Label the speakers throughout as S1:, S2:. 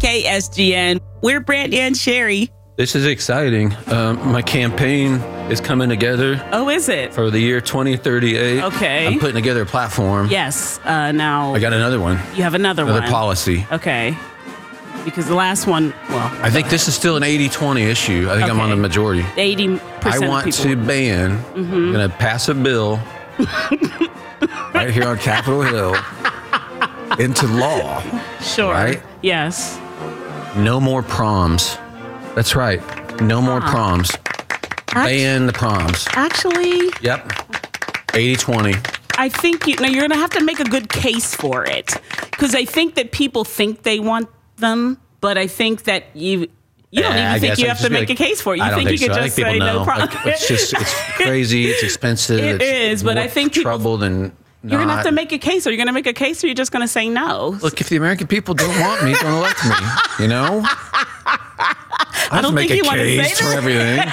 S1: KSGN. We're Brandy and Sherry.
S2: This is exciting. My campaign is coming together.
S1: Oh, is it?
S2: For the year 2038.
S1: Okay.
S2: I'm putting together a platform.
S1: Yes. Now.
S2: I got another one.
S1: You have another one.
S2: Another policy.
S1: Okay. Because the last one, well.
S2: I think this is still an 80-20 issue. I think I'm on the majority.
S1: 80%
S2: I want to ban, I'm going to pass a bill right here on Capitol Hill into law.
S1: Sure.
S2: Right?
S1: Yes.
S2: No more proms. That's right. No more proms. Ban the proms.
S1: Actually.
S2: Yep. 80-20.
S1: I think you're going to have to make a good case for it. Because I think that people think they want them, but I think that you don't even think you have to make a case for it. You think you could just say no problem.
S2: It's crazy. It's expensive.
S1: It is, but I think
S2: troubled and
S1: you're going to have to make a case. Are you going to make a case or you're just going to say no?
S2: Look, if the American people don't want me, don't elect me. You know? I
S1: don't think you want to say that.
S2: For everything.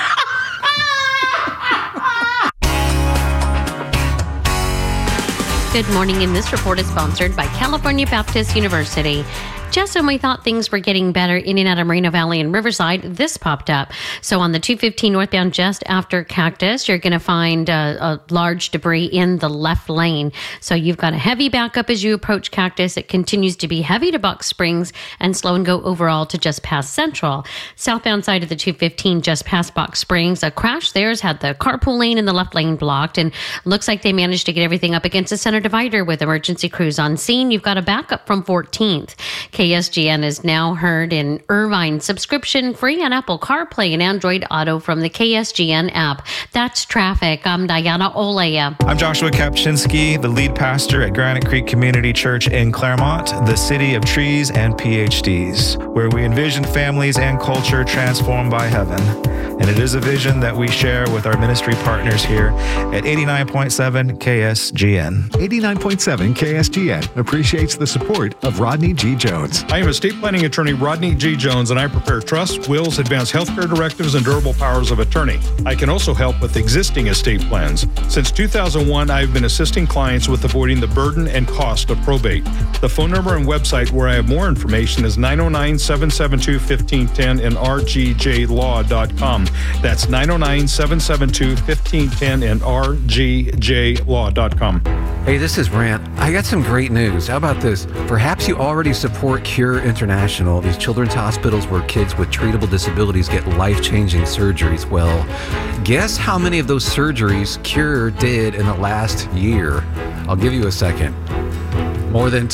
S3: Good morning, and this report is sponsored by California Baptist University. Just when we thought things were getting better in and out of Moreno Valley and Riverside, this popped up. So on the 215 northbound just after Cactus, you're going to find a large debris in the left lane. So you've got a heavy backup as you approach Cactus. It continues to be heavy to Box Springs and slow and go overall to just past Central. Southbound side of the 215 just past Box Springs, a crash there has had the carpool lane and the left lane blocked, and looks like they managed to get everything up against the center divider with emergency crews on scene. You've got a backup from 14th. KSGN is now heard in Irvine, subscription free on Apple CarPlay and Android Auto from the KSGN app. That's traffic. I'm Diana Olea.
S4: I'm Joshua Kapczynski, the lead pastor at Granite Creek Community Church in Claremont, the city of trees and PhDs, where we envision families and culture transformed by heaven. And it is a vision that we share with our ministry partners here at 89.7 KSGN.
S5: 89.7 KSGN appreciates the support of Rodney G. Jones.
S6: I am estate planning attorney Rodney G. Jones, and I prepare trusts, wills, advanced healthcare directives, and durable powers of attorney. I can also help with existing estate plans. Since 2001, I've been assisting clients with avoiding the burden and cost of probate. The phone number and website where I have more information is 909-772-1510 and rgjlaw.com. That's 909-772-1510 and rgjlaw.com.
S2: Hey, this is Brant. I got some great news. How about this? Perhaps you already support Cure International, these children's hospitals where kids with treatable disabilities get life-changing surgeries. Well, guess how many of those surgeries Cure did in the last year? I'll give you a second. More than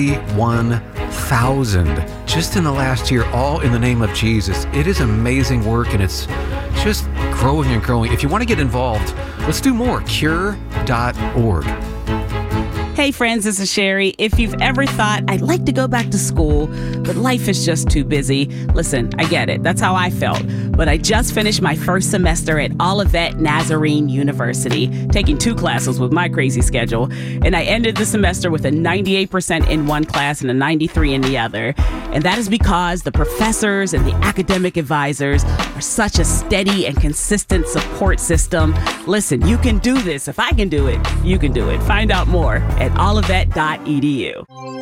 S2: 21,000 just in the last year, all in the name of Jesus. It is amazing work, and it's just growing and growing. If you want to get involved, let's do more. Cure.org.
S1: Hey friends, this is Sherry. If you've ever thought, I'd like to go back to school, but life is just too busy, listen, I get it. That's how I felt. But I just finished my first semester at Olivet Nazarene University, taking 2 classes with my crazy schedule. And I ended the semester with a 98% in one class and a 93 in the other. And that is because the professors and the academic advisors are such a steady and consistent support system. Listen, you can do this. If I can do it, you can do it. Find out more at olivet.edu.